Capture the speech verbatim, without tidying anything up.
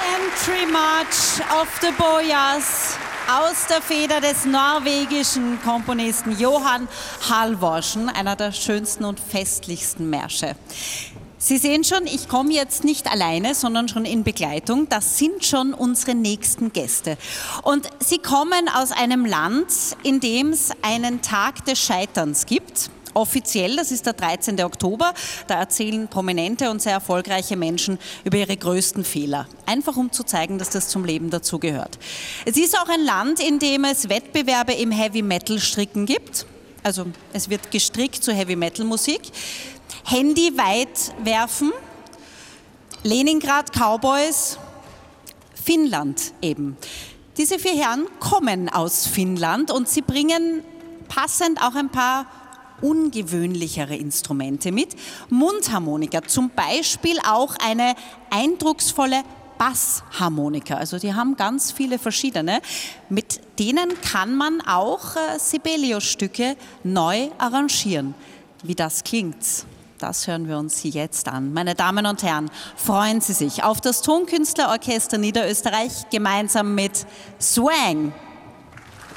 Entry March of the Bojas aus der Feder des norwegischen Komponisten Johan Halvorsen, einer der schönsten und festlichsten Märsche. Sie sehen schon, ich komme jetzt nicht alleine, sondern schon in Begleitung. Das sind schon unsere nächsten Gäste. Und sie kommen aus einem Land, in dem es einen Tag des Scheiterns gibt. Offiziell, das ist der dreizehnte Oktober, da erzählen prominente und sehr erfolgreiche Menschen über ihre größten Fehler. Einfach um zu zeigen, dass das zum Leben dazugehört. Es ist auch ein Land, in dem es Wettbewerbe im Heavy-Metal-Stricken gibt. Also es wird gestrickt zu Heavy-Metal-Musik. Handy weit werfen, Leningrad Cowboys, Finnland eben. Diese vier Herren kommen aus Finnland und sie bringen passend auch ein paar ungewöhnlichere Instrumente mit. Mundharmonika, zum Beispiel auch eine eindrucksvolle Bassharmonika. Also die haben ganz viele verschiedene. Mit denen kann man auch äh, Sibelius-Stücke neu arrangieren. Wie das klingt, das hören wir uns jetzt an. Meine Damen und Herren, freuen Sie sich auf das Tonkünstlerorchester Niederösterreich gemeinsam mit Swang.